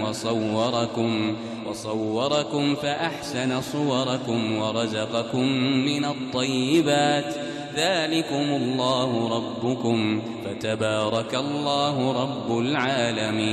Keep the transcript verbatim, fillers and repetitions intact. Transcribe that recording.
وصوركم, وصوركم فأحسن صوركم ورزقكم من الطيبات ذلكم الله ربكم فتبارك الله رب العالمين.